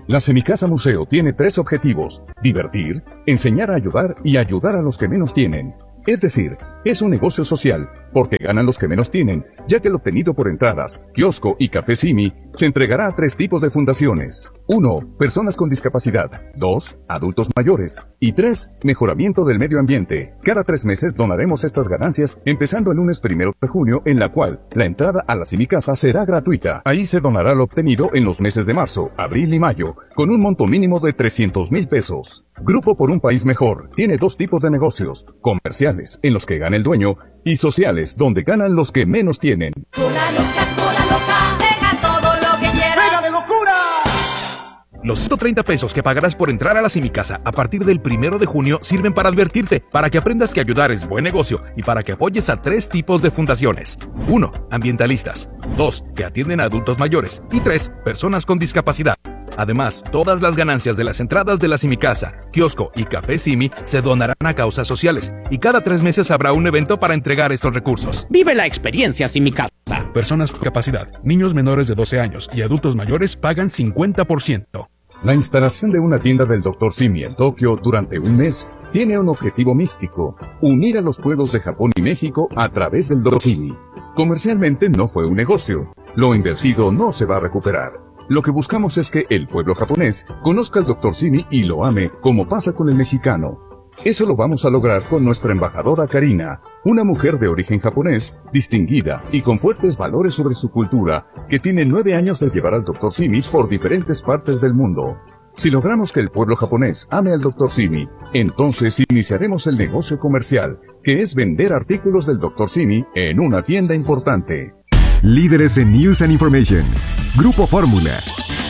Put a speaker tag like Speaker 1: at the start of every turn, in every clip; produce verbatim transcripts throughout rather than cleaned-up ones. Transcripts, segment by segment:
Speaker 1: La Semicasa Museo tiene tres objetivos: divertir, enseñar a ayudar y ayudar a los que menos tienen. Es decir, es un negocio social, porque ganan los que menos tienen, ya que el obtenido por entradas, kiosco y café Simi se entregará a tres tipos de fundaciones. uno. Personas con discapacidad. dos. Adultos mayores. Y tres. Mejoramiento del medio ambiente. Cada tres meses donaremos estas ganancias, empezando el lunes primero de junio, en la cual la entrada a la Semicasa será gratuita. Ahí se donará lo obtenido en los meses de marzo, abril y mayo, con un monto mínimo de trescientos mil pesos. Grupo por un País Mejor tiene dos tipos de negocios: comerciales, en los que gana el dueño, y sociales, donde ganan los que menos tienen.
Speaker 2: Cola loca, cola loca, pega todo lo que quieras.
Speaker 3: ¡Pega de locura!
Speaker 4: Los ciento treinta pesos que pagarás por entrar a la Semicasa a partir del primero de junio sirven para advertirte, para que aprendas que ayudar es buen negocio y para que apoyes a tres tipos de fundaciones. uno. Ambientalistas. dos. Que atienden a adultos mayores. Y tres. Personas con discapacidad. Además, todas las ganancias de las entradas de la Semicasa, kiosco y café Simi se donarán a causas sociales, y cada tres meses habrá un evento para entregar estos recursos.
Speaker 5: Vive la experiencia Semicasa.
Speaker 4: Personas con discapacidad, niños menores de doce años y adultos mayores pagan cincuenta por ciento.
Speaker 1: La instalación de una tienda del doctor Simi en Tokio durante un mes tiene un objetivo místico: unir a los pueblos de Japón y México a través del doctor Simi. Comercialmente no fue un negocio. Lo invertido no se va a recuperar. Lo que buscamos es que el pueblo japonés conozca al doctor Simi y lo ame, como pasa con el mexicano. Eso lo vamos a lograr con nuestra embajadora Karina, una mujer de origen japonés, distinguida y con fuertes valores sobre su cultura, que tiene nueve años de llevar al doctor Simi por diferentes partes del mundo. Si logramos que el pueblo japonés ame al doctor Simi, entonces iniciaremos el negocio comercial, que es vender artículos del doctor Simi en una tienda importante.
Speaker 6: Líderes en News and Information. Grupo Fórmula.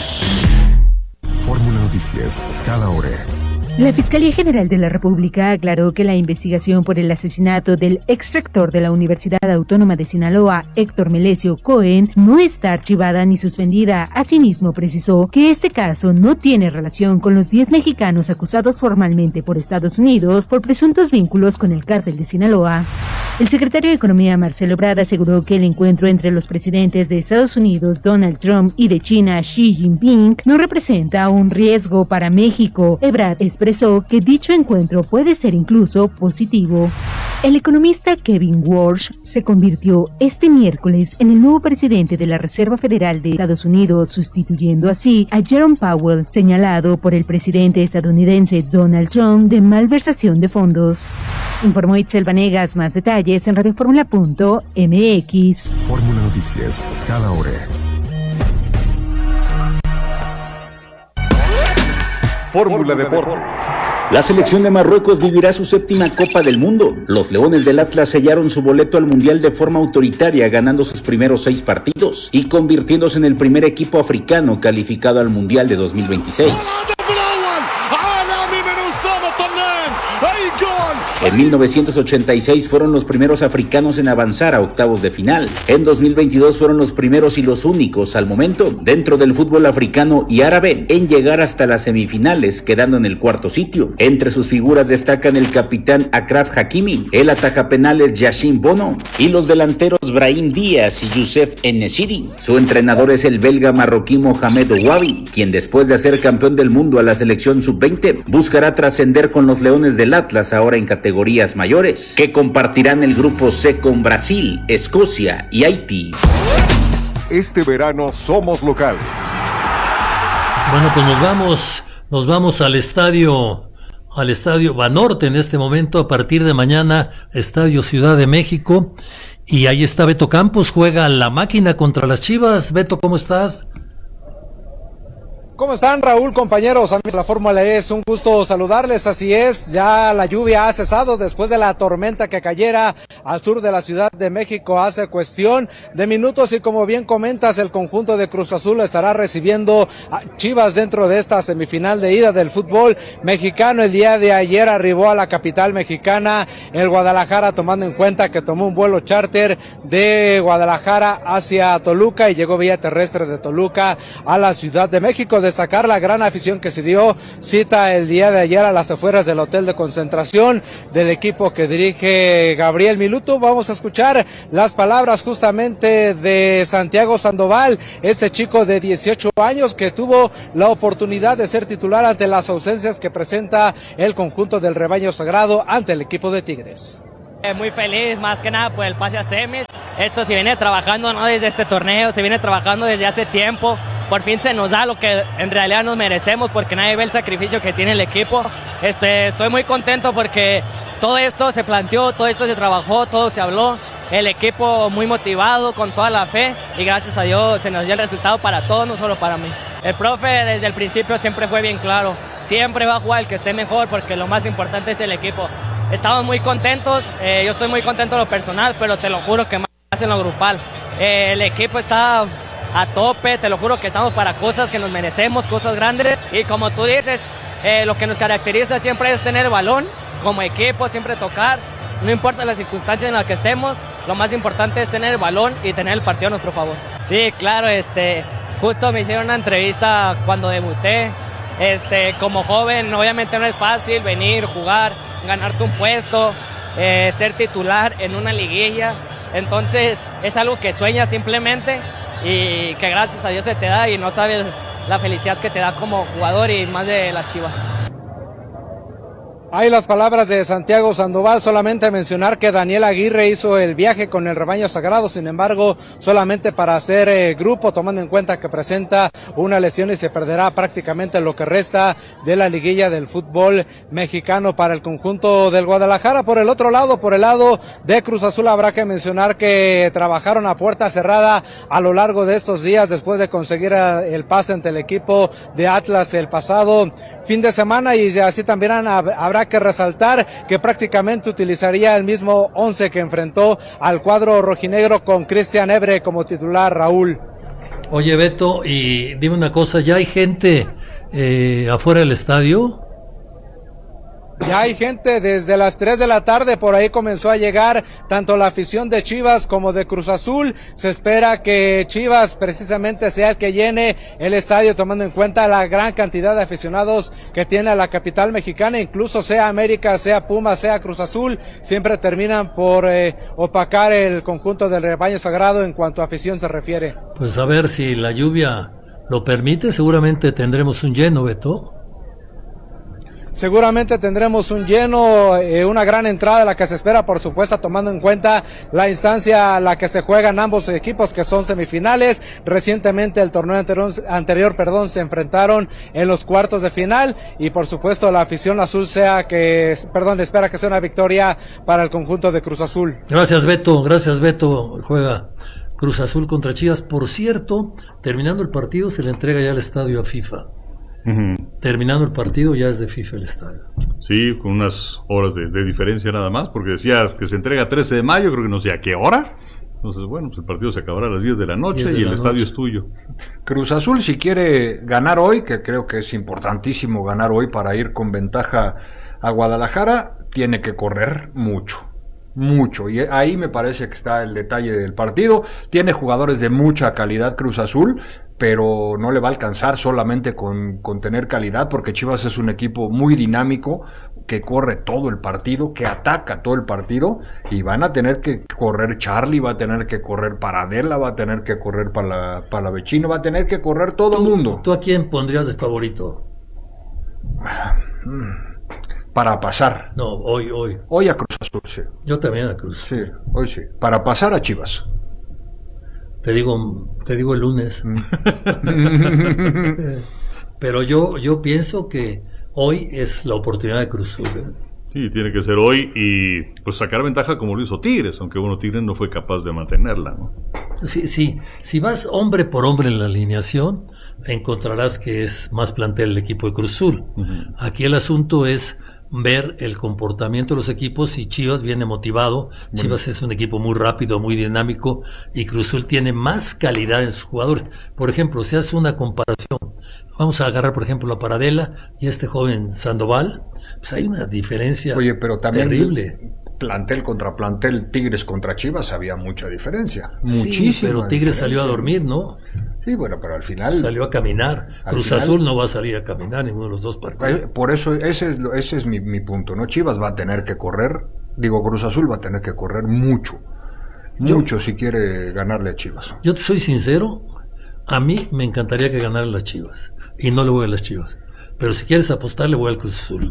Speaker 6: Fórmula Noticias, cada hora.
Speaker 7: La Fiscalía General de la República aclaró que la investigación por el asesinato del exrector de la Universidad Autónoma de Sinaloa, Héctor Melesio Cohen, no está archivada ni suspendida. Asimismo, precisó que este caso no tiene relación con los diez mexicanos acusados formalmente por Estados Unidos por presuntos vínculos con el cártel de Sinaloa. El secretario de Economía, Marcelo Ebrard, aseguró que el encuentro entre los presidentes de Estados Unidos, Donald Trump, y de China, Xi Jinping, no representa un riesgo para México. Ebrard expresó que dicho encuentro puede ser incluso positivo. El economista Kevin Walsh se convirtió este miércoles en el nuevo presidente de la Reserva Federal de Estados Unidos, sustituyendo así a Jerome Powell, señalado por el presidente estadounidense Donald Trump de malversación de fondos. Informó Itzel Vanegas. Más detalles en radioformula punto m x.
Speaker 6: Fórmula Noticias, cada hora.
Speaker 3: Fórmula Deportes.
Speaker 8: La selección de Marruecos vivirá su séptima Copa del Mundo. Los Leones del Atlas sellaron su boleto al Mundial de forma autoritaria, ganando sus primeros seis partidos y convirtiéndose en el primer equipo africano calificado al Mundial de dos mil veintiséis. En mil novecientos ochenta y seis fueron los primeros africanos en avanzar a octavos de final. En dos mil veintidós fueron los primeros y los únicos al momento dentro del fútbol africano y árabe en llegar hasta las semifinales, quedando en el cuarto sitio. Entre sus figuras destacan el capitán Achraf Hakimi, el atajapenales Yacine Bono y los delanteros Brahim Díaz y Youssef En-Nesyri. Su entrenador es el belga marroquí Mohamed Ouabi, quien después de ser campeón del mundo a la selección sub veinte buscará trascender con los Leones del Atlas ahora en categorías mayores, que compartirán el grupo C con Brasil, Escocia y Haití.
Speaker 6: Este verano somos locales.
Speaker 9: Bueno, pues nos vamos, nos vamos al estadio, al estadio Banorte en este momento, a partir de mañana, Estadio Ciudad de México, y ahí está Beto Campos, juega la Máquina contra las Chivas. Beto, ¿cómo estás?
Speaker 10: ¿Cómo están, Raúl, compañeros, amigos de la Fórmula E? Es un gusto saludarles, así es, ya la lluvia ha cesado después de la tormenta que cayera al sur de la Ciudad de México hace cuestión de minutos, y como bien comentas, el conjunto de Cruz Azul estará recibiendo a Chivas dentro de esta semifinal de ida del fútbol mexicano. El día de ayer arribó a la capital mexicana el Guadalajara, tomando en cuenta que tomó un vuelo charter de Guadalajara hacia Toluca y llegó vía terrestre de Toluca a la Ciudad de México. destacar la gran afición que se dio cita el día de ayer a las afueras del hotel de concentración del equipo que dirige Gabriel Miluto. Vamos a escuchar las palabras justamente de Santiago Sandoval, este chico de dieciocho años que tuvo la oportunidad de ser titular ante las ausencias que presenta el conjunto del rebaño sagrado ante el equipo de Tigres.
Speaker 5: Muy feliz, más que nada por el pase a semis. Esto se viene trabajando no desde este torneo, se viene trabajando desde hace tiempo. Por fin se nos da lo que en realidad nos merecemos, porque nadie ve el sacrificio que tiene el equipo. Este, estoy muy contento porque todo esto se planteó, todo esto se trabajó, todo se habló. El equipo muy motivado, con toda la fe, y gracias a Dios se nos dio el resultado para todos, no solo para mí. El profe desde el principio siempre fue bien claro, siempre va a jugar el que esté mejor, porque lo más importante es el equipo. Estamos muy contentos, eh, yo estoy muy contento en lo personal, pero te lo juro que más en lo grupal. Eh, el equipo está a tope, te lo juro que estamos para cosas que nos merecemos, cosas grandes, y como tú dices, eh, lo que nos caracteriza siempre es tener el balón, como equipo, siempre tocar, no importa las circunstancias en las que estemos, lo más importante es tener el balón y tener el partido a nuestro favor. Sí, claro, este, justo me hicieron una entrevista cuando debuté. Este, como joven, obviamente no es fácil venir, jugar, ganarte un puesto, eh, ser titular en una liguilla. Entonces, es algo que sueñas simplemente y que gracias a Dios se te da, y no sabes la felicidad que te da como jugador y más de las Chivas.
Speaker 10: Hay las palabras de Santiago Sandoval, solamente mencionar que Daniel Aguirre hizo el viaje con el rebaño sagrado, sin embargo, solamente para hacer eh, grupo, tomando en cuenta que presenta una lesión y se perderá prácticamente lo que resta de la liguilla del fútbol mexicano para el conjunto del Guadalajara. Por el otro lado, por el lado de Cruz Azul, habrá que mencionar que trabajaron a puerta cerrada a lo largo de estos días después de conseguir el pase ante el equipo de Atlas el pasado fin de semana, y así también habrá que resaltar que prácticamente utilizaría el mismo once que enfrentó al cuadro rojinegro con Cristian Ebre como titular, Raúl.
Speaker 9: Oye, Beto, y dime una cosa, ¿ya hay gente eh, afuera del estadio?
Speaker 10: Ya hay gente desde las tres de la tarde, por ahí comenzó a llegar tanto la afición de Chivas como de Cruz Azul. Se espera que Chivas precisamente sea el que llene el estadio, tomando en cuenta la gran cantidad de aficionados que tiene la capital mexicana, incluso sea América, sea Pumas, sea Cruz Azul, siempre terminan por eh, opacar el conjunto del rebaño sagrado en cuanto a afición se refiere.
Speaker 9: Pues a ver si la lluvia lo permite, seguramente tendremos un lleno, Beto.
Speaker 10: Seguramente tendremos un lleno, eh, una gran entrada, la que se espera, por supuesto, tomando en cuenta la instancia a la que se juegan ambos equipos, que son semifinales. Recientemente el torneo anterior, anterior perdón, se enfrentaron en los cuartos de final, y por supuesto la afición azul sea que, perdón, espera que sea una victoria para el conjunto de Cruz Azul.
Speaker 9: Gracias, Beto, gracias, Beto. Juega Cruz Azul contra Chivas. Por cierto, terminando el partido se le entrega ya el estadio a FIFA. Uh-huh. Terminando el partido ya es de FIFA el estadio.
Speaker 3: Sí, con unas horas de, de diferencia nada más, porque decía que se entrega trece de mayo, creo que no sé a qué hora. Entonces, bueno, pues el partido se acabará a las diez de la noche y el estadio es tuyo.
Speaker 11: Cruz Azul, si quiere ganar hoy, que creo que es importantísimo ganar hoy para ir con ventaja a Guadalajara, tiene que correr mucho. Mucho, y ahí me parece que está el detalle del partido. Tiene jugadores de mucha calidad Cruz Azul, pero no le va a alcanzar solamente con, con tener calidad, porque Chivas es un equipo muy dinámico, que corre todo el partido, que ataca todo el partido, y van a tener que correr Charlie, va a tener que correr Paradela, va a tener que correr para la, para la Vecino, va a tener que correr todo el mundo.
Speaker 9: ¿Tú a quién pondrías de favorito?
Speaker 11: Para pasar.
Speaker 9: No, hoy, hoy.
Speaker 11: Hoy a Cruz Azul, sí.
Speaker 9: Yo también a Cruz Azul.
Speaker 11: Sí, hoy sí. Para pasar a Chivas.
Speaker 9: Te digo, te digo el lunes. Pero yo, yo pienso que hoy es la oportunidad de Cruz Azul. ¿eh?
Speaker 3: Sí, tiene que ser hoy y pues sacar ventaja como lo hizo Tigres, aunque bueno, Tigres no fue capaz de mantenerla, ¿no?
Speaker 9: Sí, sí. Si vas hombre por hombre en la alineación, encontrarás que es más plantel el equipo de Cruz Azul. Uh-huh. Aquí el asunto es ver el comportamiento de los equipos, y Chivas viene motivado. Bueno. Chivas es un equipo muy rápido, muy dinámico, y Cruz Azul tiene más calidad en sus jugadores. Por ejemplo, si hace una comparación, vamos a agarrar por ejemplo a Paradela y a este joven Sandoval, pues hay una diferencia.
Speaker 11: Oye, pero también
Speaker 9: terrible.
Speaker 11: plantel contra plantel, Tigres contra Chivas, había mucha diferencia. Muchísima.
Speaker 9: Sí, pero Tigres salió a dormir, ¿no?
Speaker 11: Sí, bueno, pero al final...
Speaker 9: Salió a caminar. Cruz final, Azul no va a salir a caminar ninguno de los dos partidos.
Speaker 11: Por eso, ese es, ese es mi, mi punto, ¿no? Chivas va a tener que correr, digo, Cruz Azul va a tener que correr mucho. Mucho yo, si quiere ganarle a Chivas.
Speaker 9: Yo te soy sincero, a mí me encantaría que ganaran las Chivas. Y no le voy a las Chivas. Pero si quieres apostar, le voy al Cruz Azul.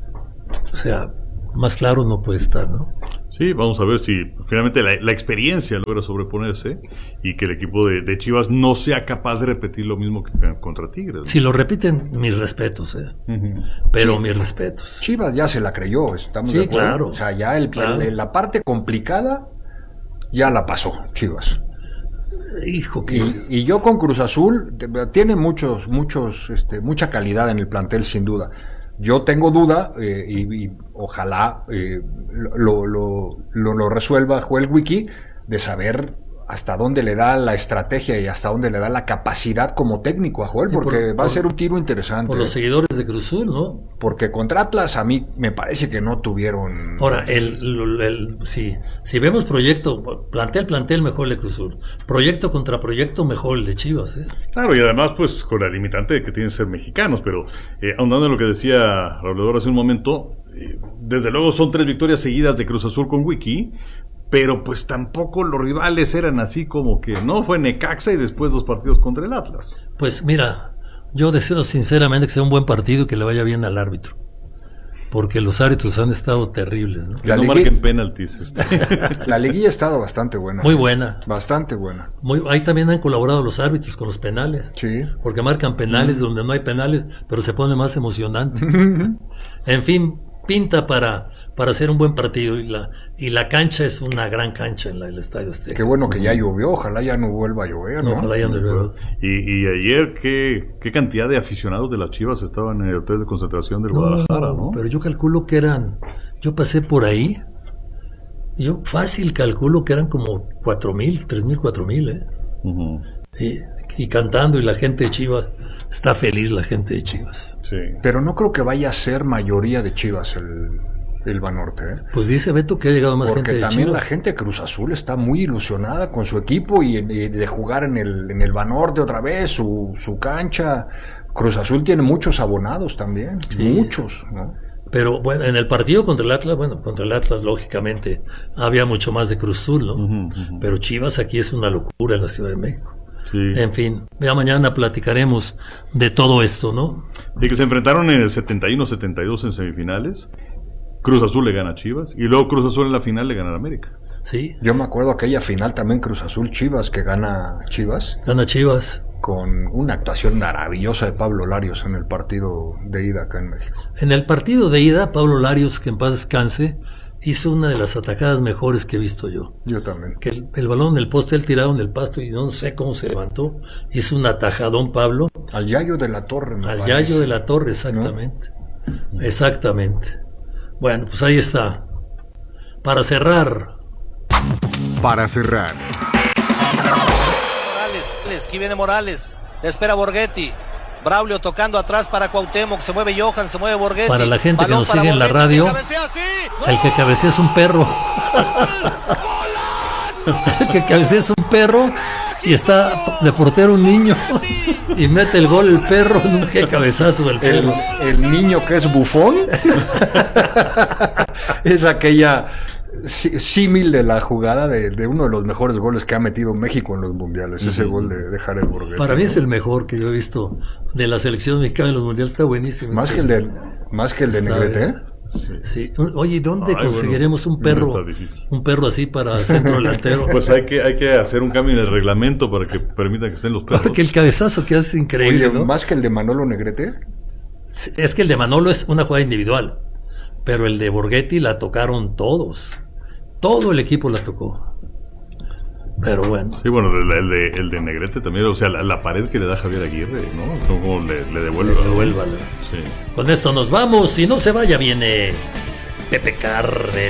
Speaker 9: O sea, más claro no puede estar, ¿no?
Speaker 3: Sí, vamos a ver si finalmente la, la experiencia logra sobreponerse y que el equipo de, de Chivas no sea capaz de repetir lo mismo que contra Tigres, ¿no?
Speaker 9: Si lo repiten, mis respetos, ¿eh? Uh-huh. Pero sí, mis respetos.
Speaker 11: Chivas ya se la creyó, estamos
Speaker 9: sí,
Speaker 11: de acuerdo.
Speaker 9: Claro.
Speaker 11: O sea, ya el,
Speaker 9: claro.
Speaker 11: el, la parte complicada ya la pasó Chivas.
Speaker 9: Hijo que...
Speaker 11: y, y yo con Cruz Azul tiene muchos, muchos, este, mucha calidad en el plantel sin duda. Yo tengo duda eh, y, y ojalá eh, lo, lo, lo, lo resuelva Joel Wiki de saber hasta dónde le da la estrategia y hasta dónde le da la capacidad como técnico a Joel, porque por, va a ser un tiro interesante.
Speaker 9: Por los seguidores de Cruz Azul, ¿no?
Speaker 11: Porque contra Atlas a mí me parece que no tuvieron...
Speaker 9: Ahora, el, el, el, si, si vemos proyecto, plantel, plantel, mejor el de Cruz Azul. Proyecto contra proyecto, mejor el de Chivas, ¿eh?
Speaker 3: Claro, y además, pues, con la limitante de que tienen que ser mexicanos, pero eh, ahondando en lo que decía Raúl hace un momento, eh, desde luego son tres victorias seguidas de Cruz Azul con Wiki, pero pues tampoco los rivales eran así como que, ¿no? Fue Necaxa y después dos partidos contra el Atlas.
Speaker 9: Pues mira, yo deseo sinceramente que sea un buen partido y que le vaya bien al árbitro, porque los árbitros han estado terribles, ¿no?
Speaker 3: La no ligui... marquen penaltis. Este.
Speaker 11: La liguilla ha estado bastante buena.
Speaker 9: Muy buena.
Speaker 11: Bastante buena.
Speaker 9: Muy, ahí también han colaborado los árbitros con los penales.
Speaker 11: Sí.
Speaker 9: Porque marcan penales mm. donde no hay penales, pero se pone más emocionante. En fin, pinta para... para hacer un buen partido, y la y la cancha es una gran cancha en la, el Estadio Azteca.
Speaker 11: Qué bueno que ya llovió, ojalá ya no vuelva a llover, ¿no?
Speaker 9: no ojalá ya no llueva.
Speaker 3: Y, y ayer, ¿qué, ¿qué cantidad de aficionados de las Chivas estaban en el hotel de concentración del no, Guadalajara, no?
Speaker 9: Pero yo calculo que eran, yo pasé por ahí, yo fácil calculo que eran como cuatro mil, tres mil, cuatro mil, ¿eh? Uh-huh. Y, y cantando, y la gente de Chivas, está feliz la gente de Chivas.
Speaker 11: Sí. Pero no creo que vaya a ser mayoría de Chivas el... el Banorte, ¿eh?
Speaker 9: Pues dice Beto que ha llegado más
Speaker 11: porque
Speaker 9: gente de
Speaker 11: también
Speaker 9: Chivas.
Speaker 11: La gente de Cruz Azul está muy ilusionada con su equipo y, y de jugar en el en el Banorte otra vez, su, su cancha. Cruz Azul tiene muchos abonados también, sí. Muchos, ¿no?
Speaker 9: Pero bueno, en el partido contra el Atlas, bueno, contra el Atlas lógicamente había mucho más de Cruz Azul, ¿no? Uh-huh, uh-huh. Pero Chivas aquí es una locura en la Ciudad de México. Sí. En fin, ya mañana platicaremos de todo esto, ¿no?
Speaker 3: Y que se enfrentaron en el setenta y uno setenta y dos en semifinales. Cruz Azul le gana a Chivas y luego Cruz Azul en la final le gana a América.
Speaker 9: Sí.
Speaker 11: Yo me acuerdo aquella final también Cruz Azul Chivas que gana Chivas.
Speaker 9: Gana Chivas.
Speaker 11: Con una actuación maravillosa de Pablo Larios en el partido de ida acá en México.
Speaker 9: En el partido de ida, Pablo Larios, que en paz descanse, hizo una de las atajadas mejores que he visto yo.
Speaker 11: Yo también.
Speaker 9: Que el, el balón en el poste, él tirado en el pasto y no sé cómo se levantó. Hizo un atajadón Pablo.
Speaker 11: Al Yayo de la Torre.
Speaker 9: Al parece. Yayo de la Torre, exactamente. ¿No? Exactamente. Bueno, pues ahí está. Para cerrar.
Speaker 6: Para cerrar.
Speaker 12: Morales, aquí viene Morales. Le espera Borghetti. Braulio tocando atrás para Cuauhtémoc. Se mueve Johan, se mueve Borghetti.
Speaker 9: Para la gente Balón que nos sigue en la radio, que cabecea, sí. El que cabecea es un perro. El que cabecea es un perro y está de portero un niño y mete el gol el perro. Qué cabezazo del perro.
Speaker 11: El, el niño que es Bufón es aquella símil de la jugada de, de uno de los mejores goles que ha metido México en los mundiales, uh-huh. Ese gol de, de Jared Borghetti.
Speaker 9: Para mí es el mejor que yo he visto de la selección mexicana en los mundiales, está buenísimo.
Speaker 11: Más que el de, más que el de Negrete.
Speaker 9: Sí. Sí. Oye, ¿dónde Ay, conseguiremos bueno, un perro un perro así para centro delantero?
Speaker 3: Pues hay que hay que hacer un cambio en el reglamento para que permitan que estén los perros.
Speaker 9: Porque el cabezazo que hace es increíble.
Speaker 11: Oye,
Speaker 9: ¿no?
Speaker 11: Más que el de Manolo Negrete.
Speaker 9: Es que el de Manolo es una jugada individual, pero el de Borghetti la tocaron todos. Todo el equipo la tocó. Pero bueno.
Speaker 3: Sí, bueno, el, el, de, el de Negrete también, o sea, la, la pared que le da Javier Aguirre, ¿no? Como le, le devuelve.
Speaker 9: Le devuelva. Sí. Con esto nos vamos y no se vaya, viene Pepe Carre.